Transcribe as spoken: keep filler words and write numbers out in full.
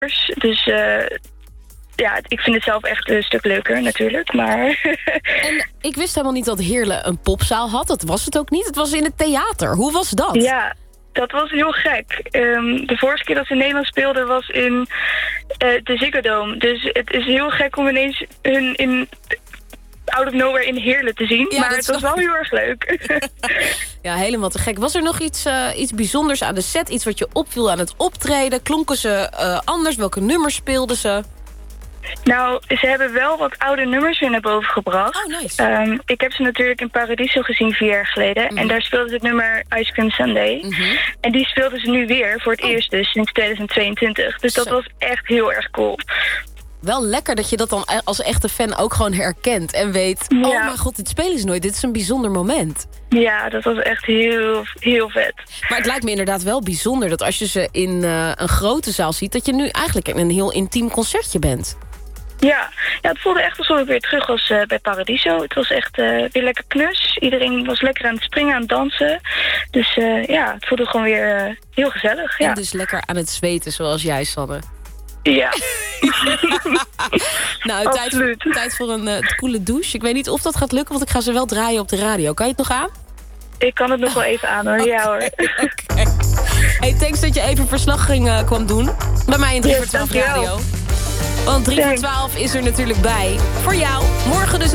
Dus uh, ja, ik vind het zelf echt een stuk leuker natuurlijk. Maar en ik wist helemaal niet dat Heerlen een popzaal had. Dat was het ook niet. Het was in het theater. Hoe was dat? Ja, dat was heel gek. Um, de vorige keer dat ze in Nederland speelden was in uh, de Ziggo Dome. Dus het is heel gek om ineens hun in out of nowhere in Heerlen te zien. Ja, maar het was wel heel erg leuk. Ja, helemaal te gek. Was er nog iets, uh, iets bijzonders aan de set? Iets wat je opviel aan het optreden? Klonken ze uh, anders? Welke nummers speelden ze? Nou, ze hebben wel wat oude nummers weer naar boven gebracht. Oh, nice. Um, ik heb ze natuurlijk in Paradiso gezien vier jaar geleden. Mm-hmm. En daar speelden ze het nummer Ice Cream Sunday. Mm-hmm. En die speelden ze nu weer voor het oh. eerst dus sinds tweeduizend tweeëntwintig. Dus dat Zo. was echt heel erg cool. Wel lekker dat je dat dan als echte fan ook gewoon herkent. En weet, ja. oh mijn god, dit spelen ze nooit. Dit is een bijzonder moment. Ja, dat was echt heel, heel vet. Maar het lijkt me inderdaad wel bijzonder dat als je ze in uh, een grote zaal ziet, dat je nu eigenlijk in een heel intiem concertje bent. Ja, ja, het voelde echt alsof ik weer terug was uh, bij Paradiso. Het was echt uh, weer lekker knus. Iedereen was lekker aan het springen, aan het dansen. Dus uh, ja, het voelde gewoon weer uh, heel gezellig. Ja. En dus lekker aan het zweten, zoals jij, Sanne. Ja. Nou, tijd voor, tijd voor een uh, koele douche. Ik weet niet of dat gaat lukken, want ik ga ze wel draaien op de radio. Kan je het nog aan? Ik kan het nog wel even aan, hoor. Okay. Ja, hoor. Okay. Hey, thanks dat je even verslag ging, uh, kwam doen. Bij mij in drie voor twaalf Radio. Want drie voor twaalf is er natuurlijk bij. Voor jou. Morgen dus